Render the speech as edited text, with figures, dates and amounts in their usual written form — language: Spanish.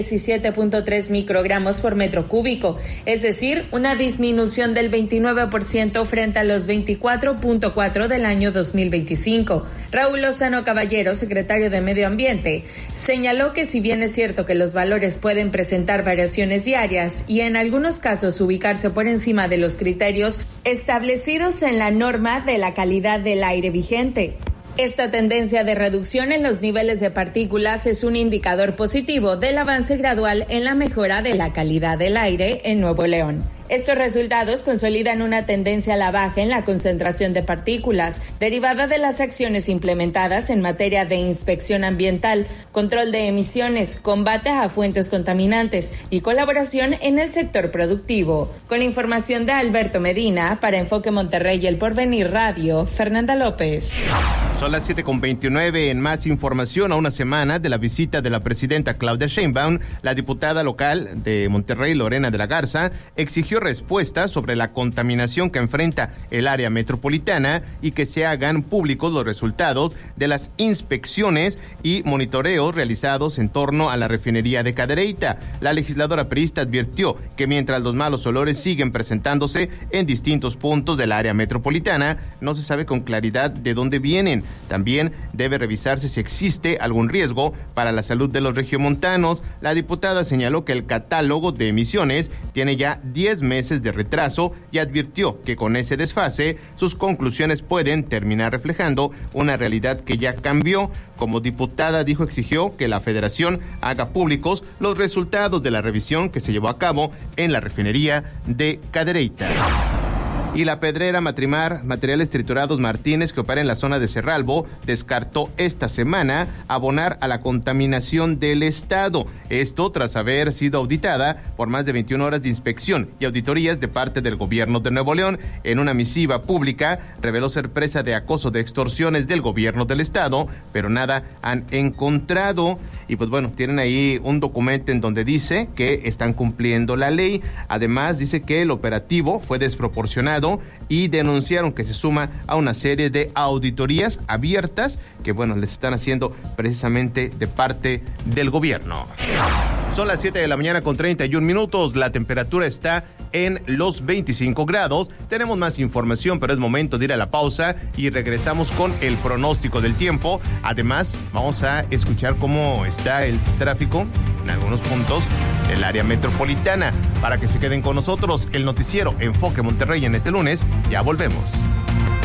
17.3 microgramos por metro cúbico, es decir, una disminución del 29% frente a los 24.4 del año 2025. Raúl Lozano Caballero, secretario de Medio Ambiente, señaló que si bien es cierto que los valores pueden presentar variaciones diarias y en algunos casos ubicarse por encima de los criterios establecidos en la norma de la calidad del aire vigente, esta tendencia de reducción en los niveles de partículas es un indicador positivo del avance gradual en la mejora de la calidad del aire en Nuevo León. Estos resultados consolidan una tendencia a la baja en la concentración de partículas, derivada de las acciones implementadas en materia de inspección ambiental, control de emisiones, combate a fuentes contaminantes y colaboración en el sector productivo. Con información de Alberto Medina, para Enfoque Monterrey y El Porvenir Radio, Fernanda López. Son las 7:29. En más información, a una semana de la visita de la presidenta Claudia Sheinbaum, la diputada local de Monterrey, Lorena de la Garza, exigió respuestas sobre la contaminación que enfrenta el área metropolitana y que se hagan públicos los resultados de las inspecciones y monitoreos realizados en torno a la refinería de Cadereyta. La legisladora priista advirtió que mientras los malos olores siguen presentándose en distintos puntos del área metropolitana, no se sabe con claridad de dónde vienen. También debe revisarse si existe algún riesgo para la salud de los regiomontanos. La diputada señaló que el catálogo de emisiones tiene ya 10 meses de retraso y advirtió que con ese desfase sus conclusiones pueden terminar reflejando una realidad que ya cambió. Como diputada, exigió que la Federación haga públicos los resultados de la revisión que se llevó a cabo en la refinería de Cadereyta. Y la pedrera Matrimar Materiales Triturados Martínez, que opera en la zona de Cerralbo, descartó esta semana abonar a la contaminación del estado. Esto tras haber sido auditada por más de 21 horas de inspección y auditorías de parte del gobierno de Nuevo León. En una misiva pública reveló ser presa de acoso de extorsiones del gobierno del estado, pero nada han encontrado. Y pues bueno, tienen ahí un documento en donde dice que están cumpliendo la ley. Además dice que el operativo fue desproporcionado y denunciaron que se suma a una serie de auditorías abiertas que bueno, les están haciendo precisamente de parte del gobierno. Son las 7:31 a.m. La temperatura está en los 25 grados. Tenemos más información, pero es momento de ir a la pausa y regresamos con el pronóstico del tiempo. Además, vamos a escuchar cómo está el tráfico en algunos puntos del área metropolitana. Para que se queden con nosotros, el noticiero Enfoque Monterrey en este lunes. Ya volvemos.